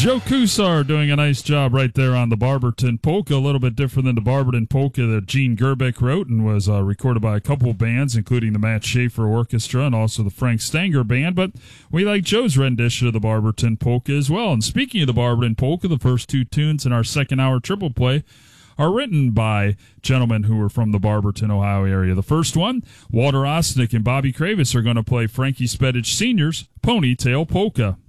Joe Kusar doing a nice job right there on the Barberton Polka, a little bit different than the Barberton Polka that Gene Gerbeck wrote and was recorded by a couple bands, including the Matt Schaefer Orchestra and also the Frank Stanger Band, but we like Joe's rendition of the Barberton Polka as well. And speaking of the Barberton Polka, the first two tunes in our second hour triple play are written by gentlemen who are from the Barberton, Ohio area. The first one, Walter Osnick and Bobby Kravis are going to play Frankie Spedich Sr.'s Ponytail Polka.